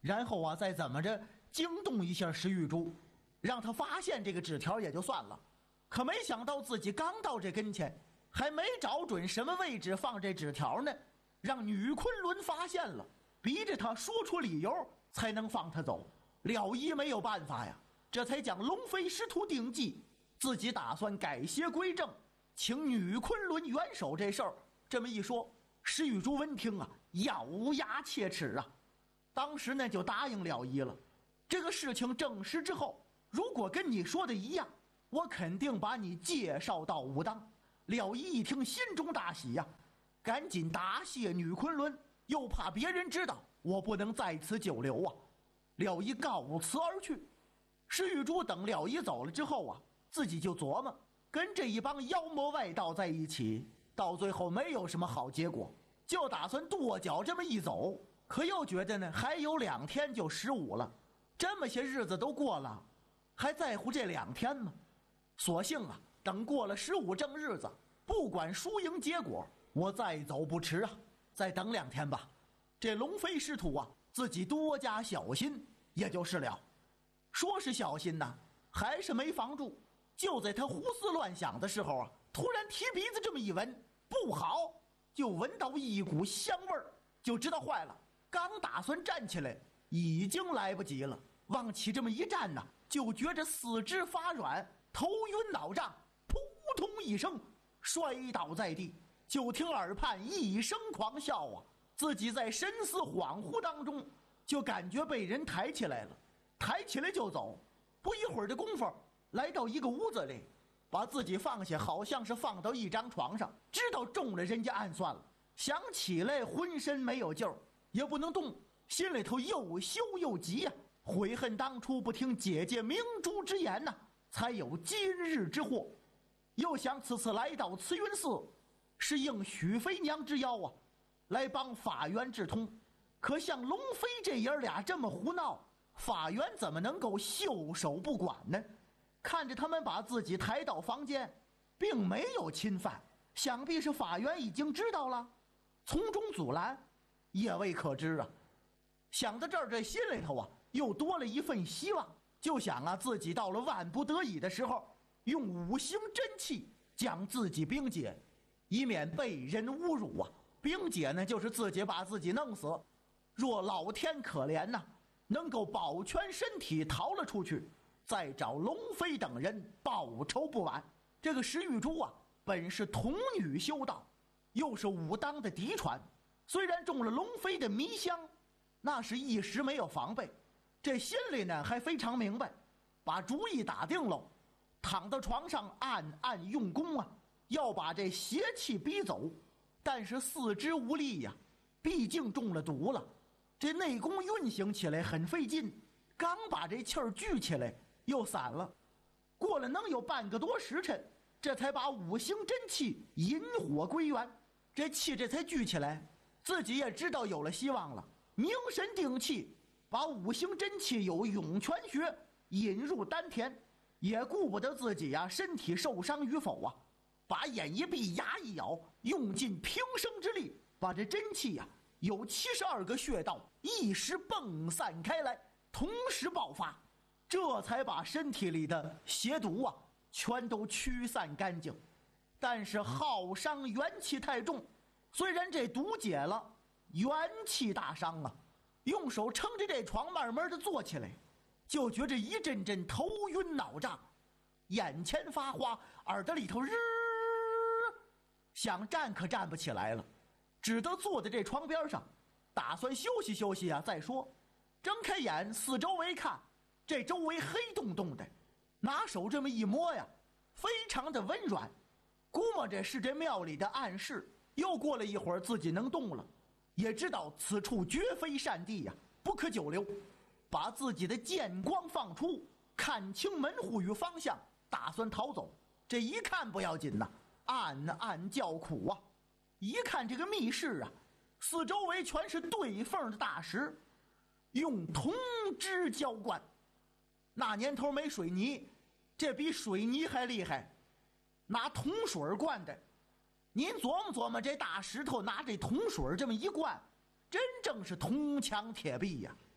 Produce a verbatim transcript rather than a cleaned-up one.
然后啊再怎么着惊动一下石玉珠，让他发现这个纸条也就算了。可没想到自己刚到这跟前，还没找准什么位置放这纸条呢，让女昆仑发现了，逼着他说出理由才能放他走。了一没有办法呀，这才将龙飞师徒定计，自己打算改邪归正，请女昆仑元首这事儿。这么一说，石玉珠闻听啊，咬牙切齿啊，当时呢就答应了一了。这个事情证实之后，如果跟你说的一样，我肯定把你介绍到武当。了一一听，心中大喜呀、啊，赶紧答谢女昆仑，又怕别人知道，我不能在此久留啊。了一告辞而去。石玉珠等了一走了之后啊，自己就琢磨，跟这一帮妖魔外道在一起，到最后没有什么好结果，就打算跺脚这么一走。可又觉得呢，还有两天就十五了，这么些日子都过了，还在乎这两天吗？索性啊，等过了十五正日子，不管输赢结果，我再走不迟啊，再等两天吧。这龙飞师徒啊，自己多加小心也就是了。说是小心呐，还是没防住。就在他胡思乱想的时候啊，突然提鼻子这么一闻，不好，就闻到一股香味儿，就知道坏了。刚打算站起来，已经来不及了。往起这么一站呢，就觉着四肢发软，头晕脑胀，扑通一声摔倒在地。就听耳畔一声狂笑啊，自己在深思恍惚当中，就感觉被人抬起来了，抬起来就走。不一会儿的功夫，来到一个屋子里，把自己放下，好像是放到一张床上，知道中了人家暗算了，想起来浑身没有劲儿，也不能动，心里头又羞又急呀、啊，悔恨当初不听姐姐明珠之言呐、啊，才有今日之祸。又想此次来到慈云寺，是应许飞娘之邀啊，来帮法源治通。可像龙飞这爷俩这么胡闹，法源怎么能够袖手不管呢？看着他们把自己抬到房间，并没有侵犯，想必是法源已经知道了，从中阻拦也未可知啊。想到这儿，这心里头啊又多了一份希望，就想啊自己到了万不得已的时候，用五行真气将自己冰解，以免被人侮辱啊。冰解呢，就是自己把自己弄死。若老天可怜呐、啊，能够保全身体逃了出去，再找龙飞等人报仇不晚。这个石玉珠啊，本是童女修道，又是武当的嫡传，虽然中了龙飞的迷香，那是一时没有防备，这心里呢还非常明白，把主意打定了，躺到床上暗暗用功啊，要把这邪气逼走。但是四肢无力呀、啊，毕竟中了毒了，这内功运行起来很费劲，刚把这气儿聚起来又散了。过了能有半个多时辰，这才把五行真气引火归元，这气这才聚起来，自己也知道有了希望了。凝神定气，把五行真气有涌泉穴引入丹田，也顾不得自己呀、啊、身体受伤与否啊，把眼一闭，牙一咬，用尽平生之力，把这真气呀、啊、有七十二个穴道一时迸散开来，同时爆发，这才把身体里的邪毒啊全都驱散干净。但是耗伤元气太重，虽然这毒解了，元气大伤啊。用手撑着这床慢慢的坐起来，就觉着一阵阵头晕脑胀，眼前发花，耳朵里头日，想站可站不起来了，只得坐在这床边上，打算休息休息啊再说。睁开眼四周围看，这周围黑洞洞的，拿手这么一摸呀，非常的温软，估摸着是这庙里的暗示。又过了一会儿，自己能动了，也知道此处绝非善地呀、啊，不可久留，把自己的剑光放出，看清门户与方向，打算逃走。这一看不要紧呐、啊，暗暗叫苦啊！一看这个密室啊，四周围全是对缝的大石，用铜枝浇灌。那年头没水泥，这比水泥还厉害，拿铜水灌的。您琢磨琢磨，这大石头拿这铜水这么一灌，真正是铜墙铁壁呀、啊！